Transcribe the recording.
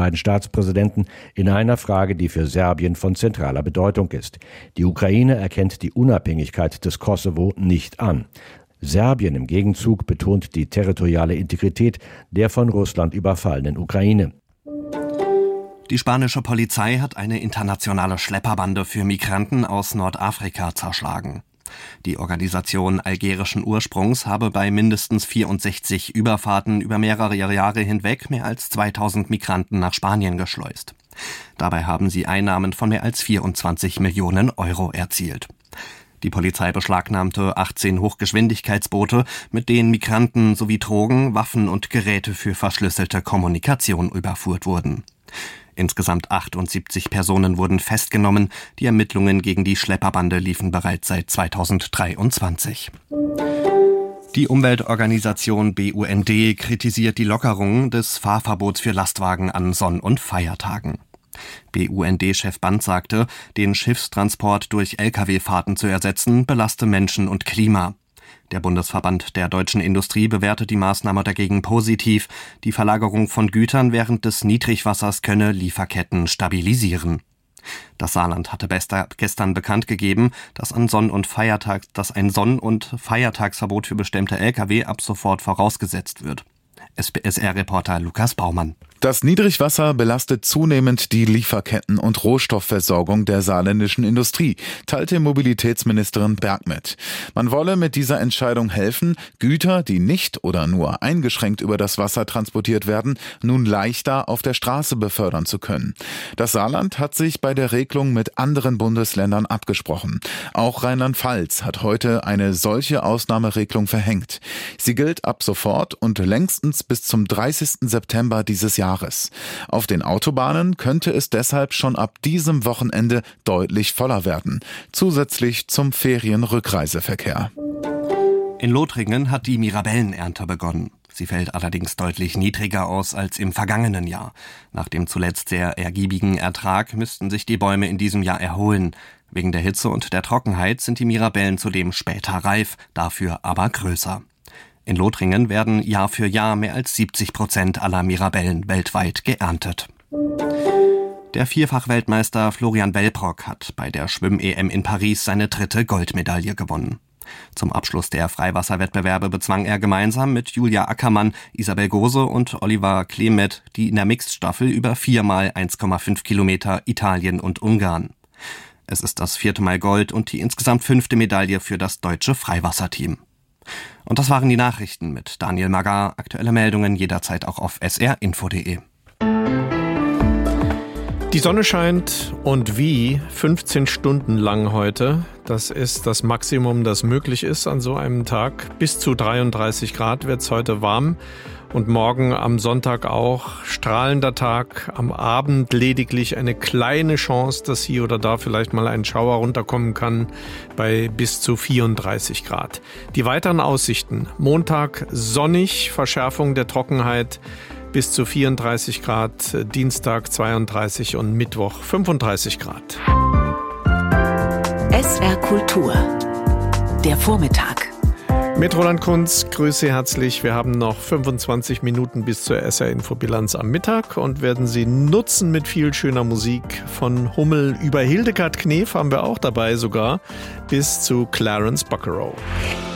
beiden Staatspräsidenten in einer Frage, die für Serbien von zentraler Bedeutung ist. Die Ukraine erkennt die Unabhängigkeit des Kosovo nicht an. Serbien im Gegenzug betont die territoriale Integrität der von Russland überfallenen Ukraine. Die spanische Polizei hat eine internationale Schlepperbande für Migranten aus Nordafrika zerschlagen. Die Organisation algerischen Ursprungs habe bei mindestens 64 Überfahrten über mehrere Jahre hinweg mehr als 2000 Migranten nach Spanien geschleust. Dabei haben sie Einnahmen von mehr als 24 Millionen Euro erzielt. Die Polizei beschlagnahmte 18 Hochgeschwindigkeitsboote, mit denen Migranten sowie Drogen, Waffen und Geräte für verschlüsselte Kommunikation überführt wurden. Insgesamt 78 Personen wurden festgenommen. Die Ermittlungen gegen die Schlepperbande liefen bereits seit 2023. Die Umweltorganisation BUND kritisiert die Lockerung des Fahrverbots für Lastwagen an Sonn- und Feiertagen. BUND-Chef Band sagte, den Schiffstransport durch Lkw-Fahrten zu ersetzen, belaste Menschen und Klima. Der Bundesverband der deutschen Industrie bewertet die Maßnahme dagegen positiv. Die Verlagerung von Gütern während des Niedrigwassers könne Lieferketten stabilisieren. Das Saarland hatte gestern bekannt gegeben, dass ein Sonn- und Feiertagsverbot für bestimmte Lkw ab sofort vorausgesetzt wird. SR-Reporter Lukas Baumann. Das Niedrigwasser belastet zunehmend die Lieferketten und Rohstoffversorgung der saarländischen Industrie, teilte Mobilitätsministerin Berg mit. Man wolle mit dieser Entscheidung helfen, Güter, die nicht oder nur eingeschränkt über das Wasser transportiert werden, nun leichter auf der Straße befördern zu können. Das Saarland hat sich bei der Regelung mit anderen Bundesländern abgesprochen. Auch Rheinland-Pfalz hat heute eine solche Ausnahmeregelung verhängt. Sie gilt ab sofort und längstens bis zum 30. September dieses Jahres. Auf den Autobahnen könnte es deshalb schon ab diesem Wochenende deutlich voller werden, zusätzlich zum Ferienrückreiseverkehr. In Lothringen hat die Mirabellenernte begonnen. Sie fällt allerdings deutlich niedriger aus als im vergangenen Jahr. Nach dem zuletzt sehr ergiebigen Ertrag müssten sich die Bäume in diesem Jahr erholen. Wegen der Hitze und der Trockenheit sind die Mirabellen zudem später reif, dafür aber größer. In Lothringen werden Jahr für Jahr mehr als 70% aller Mirabellen weltweit geerntet. Der Vierfach-Weltmeister Florian Wellbrock hat bei der Schwimm-EM in Paris seine 3. Goldmedaille gewonnen. Zum Abschluss der Freiwasserwettbewerbe bezwang er gemeinsam mit Julia Ackermann, Isabel Gose und Oliver Klemet die in der Mixed-Staffel über 4x 1,5 Kilometer Italien und Ungarn. Es ist das 4. Mal Gold und die insgesamt 5. Medaille für das deutsche Freiwasserteam. Und das waren die Nachrichten mit Daniel Magar. Aktuelle Meldungen jederzeit auch auf srinfo.de. Die Sonne scheint und wie 15 Stunden lang heute. Das ist das Maximum, das möglich ist an so einem Tag. Bis zu 33 Grad wird es heute warm. Und morgen am Sonntag auch strahlender Tag, am Abend lediglich eine kleine Chance, dass hier oder da vielleicht mal ein Schauer runterkommen kann bei bis zu 34 Grad. Die weiteren Aussichten: Montag sonnig, Verschärfung der Trockenheit bis zu 34 Grad, Dienstag 32 und Mittwoch 35 Grad. SR Kultur, der Vormittag. Mit Roland Kunz, grüße herzlich. Wir haben noch 25 Minuten bis zur SR-Info-Bilanz am Mittag und werden sie nutzen mit viel schöner Musik. Von Hummel über Hildegard Knef haben wir auch dabei sogar, bis zu Clarence Bockerow.